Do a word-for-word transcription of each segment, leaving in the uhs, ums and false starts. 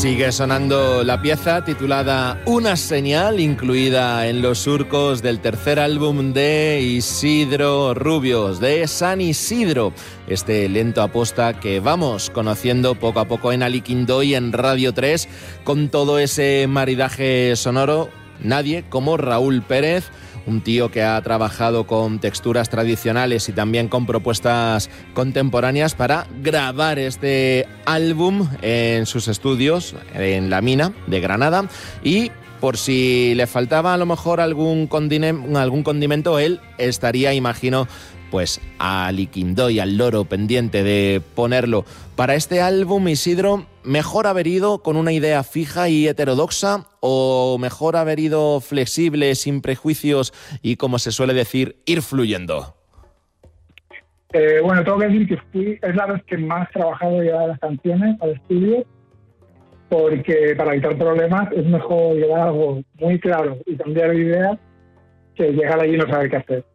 Sigue sonando la pieza titulada Una señal, incluida en los surcos del tercer álbum de Isidro Rubios, de San Isidro. Este lento aposta que vamos conociendo poco a poco en Aliquindó y en Radio tres, con todo ese maridaje sonoro. Nadie como Raúl Pérez, un tío que ha trabajado con texturas tradicionales y también con propuestas contemporáneas para grabar este álbum en sus estudios en La Mina de Granada. Y por si le faltaba a lo mejor algún condimento, algún condimento él estaría, imagino, pues a Aliquindó y al loro pendiente de ponerlo. Para este álbum, Isidro, ¿mejor haber ido con una idea fija y heterodoxa o mejor haber ido flexible, sin prejuicios y, como se suele decir, ir fluyendo? Eh, bueno, tengo que decir que fui, es la vez que más he trabajado ya las canciones al estudio, porque para evitar problemas es mejor llevar algo muy claro y cambiar de idea que llegar allí y no saber qué hacer.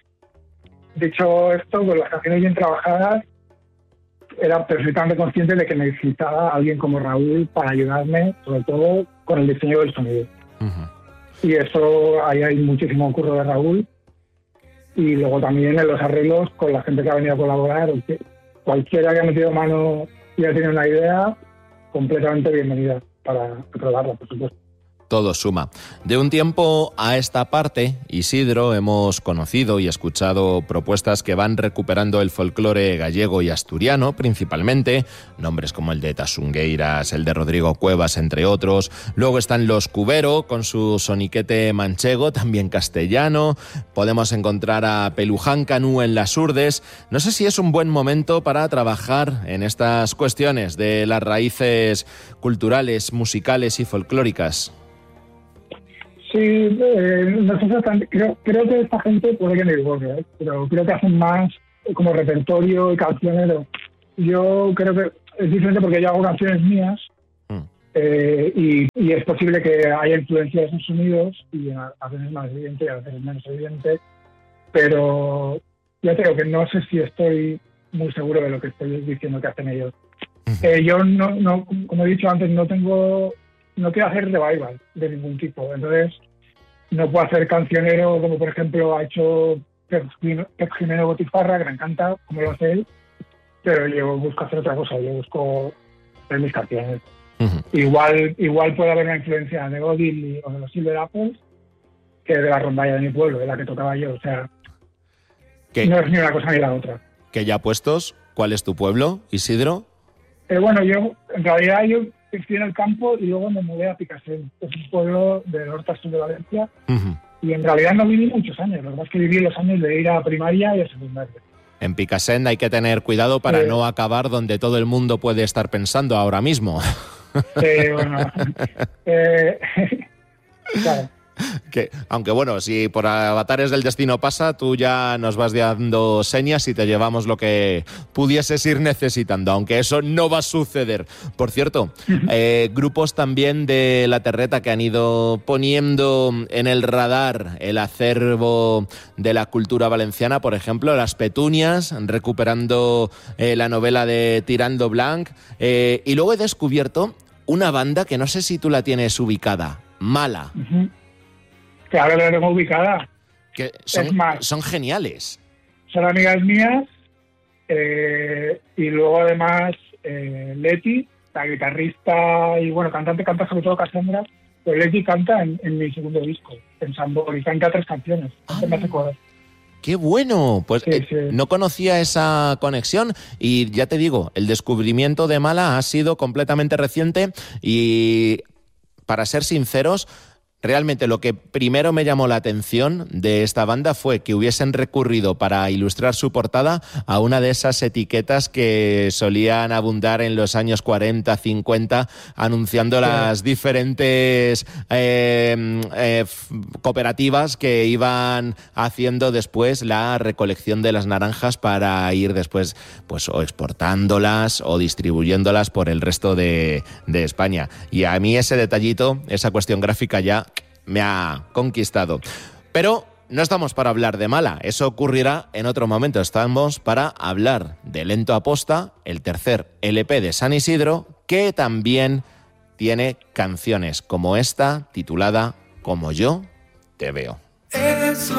Dicho esto, con las canciones bien trabajadas, era perfectamente consciente de que necesitaba a alguien como Raúl para ayudarme, sobre todo con el diseño del sonido. Uh-huh. Y eso, ahí hay muchísimo curro de Raúl. Y luego también en los arreglos con la gente que ha venido a colaborar. Cualquiera que ha metido mano y ha tenido una idea, completamente bienvenida para probarla, por supuesto. Todo suma. De un tiempo a esta parte, Isidro, hemos conocido y escuchado propuestas que van recuperando el folclore gallego y asturiano, principalmente, nombres como el de Tasungueiras, el de Rodrigo Cuevas, entre otros. Luego están los Cubero, con su soniquete manchego, también castellano. Podemos encontrar a Peluján Canú en las Urdes. No sé si es un buen momento para trabajar en estas cuestiones de las raíces culturales, musicales y folclóricas. Sí, eh, nosotros también, creo, creo que esta gente puede que me equivoque, ¿eh? Pero creo que hacen más como repertorio y canciones. Yo creo que es diferente porque yo hago canciones mías mm. eh, y, y es posible que haya influencia de esos sonidos y a, a veces más evidente y a veces menos evidente, pero ya te digo que no sé si estoy muy seguro de lo que estoy diciendo que hacen ellos. Mm. Eh, yo, no, no, como he dicho antes, no tengo... no quiero hacer revival de ningún tipo, entonces no puedo hacer cancionero como por ejemplo ha hecho Pep Jimeno Botifarra, que me encanta como lo hace él, pero yo busco hacer otra cosa, yo busco hacer mis canciones. Uh-huh. Igual igual puede haber una influencia de Godil o de los Silver Apples que de la rondalla de mi pueblo, de la que tocaba yo, o sea, ¿Qué? No es ni una cosa ni la otra. Que ya puestos, ¿cuál es tu pueblo, Isidro? Eh, bueno, yo en realidad yo estoy en el campo y luego me mudé a Picassent, que es un pueblo del norte sur de Valencia, uh-huh. y en realidad no viví muchos años, lo que pasa es que viví los años de ir a primaria y a secundaria. En Picassent hay que tener cuidado para eh, no acabar donde todo el mundo puede estar pensando ahora mismo. Eh, bueno, eh, claro. Que, aunque bueno, si por avatares del destino pasa, tú ya nos vas dando señas y te llevamos lo que pudieses ir necesitando, aunque eso no va a suceder. Por cierto, eh, grupos también de La Terreta que han ido poniendo en el radar el acervo de la cultura valenciana, por ejemplo, Las Petunias, recuperando eh, la novela de Tirando Blanc, eh, y luego he descubierto una banda que no sé si tú la tienes ubicada, Mala. Uh-huh. Claro, la tengo ubicada. Que son, es más, son geniales. Son amigas mías eh, y luego además eh, Leti, la guitarrista y bueno, cantante, canta sobre todo Cassandra, pero Leti canta en, en mi segundo disco, en Sambor, y canta tres canciones. Ah, me hace cosas. ¡Qué bueno! Pues sí, eh, sí. no conocía esa conexión y ya te digo, el descubrimiento de Mala ha sido completamente reciente y, para ser sinceros, realmente lo que primero me llamó la atención de esta banda fue que hubiesen recurrido para ilustrar su portada a una de esas etiquetas que solían abundar en los años cuarenta, cincuenta, anunciando sí. las diferentes eh, eh, cooperativas que iban haciendo después la recolección de las naranjas para ir después pues o exportándolas o distribuyéndolas por el resto de, de España. Y a mí ese detallito, esa cuestión gráfica ya me ha conquistado. Pero no estamos para hablar de Mala, eso ocurrirá en otro momento. Estamos para hablar de Lento Aposta, el tercer L P de San Isidro, que también tiene canciones como esta, titulada Como yo te veo. Es